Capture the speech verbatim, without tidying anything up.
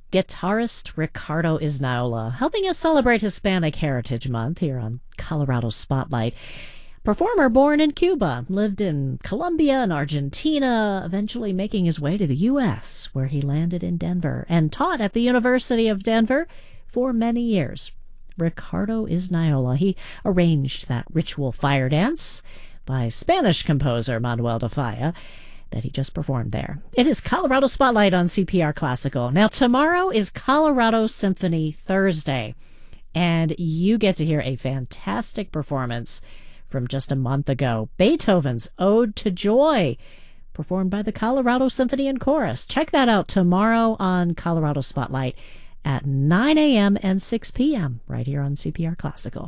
Guitarist Ricardo Isnaola, helping us celebrate Hispanic Heritage Month here on Colorado Spotlight. Performer born in Cuba, lived in Colombia and Argentina, eventually making his way to the U S, where he landed in Denver and taught at the University of Denver for many years. Ricardo Isnaola, he arranged that ritual fire dance by Spanish composer Manuel de Falla that he just performed there. It is Colorado Spotlight on C P R Classical. Now, tomorrow is Colorado Symphony Thursday, and you get to hear a fantastic performance from just a month ago. Beethoven's Ode to Joy, performed by the Colorado Symphony and Chorus. Check that out tomorrow on Colorado Spotlight at nine a.m. and six p.m. right here on C P R Classical.